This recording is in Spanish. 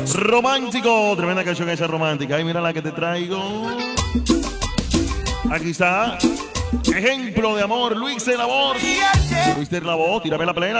Romántico, tremenda canción esa romántica. Ay, mira la que te traigo. Aquí está. Ejemplo de amor, Luis de la Voz. Luis de la Voz, tírame la plena.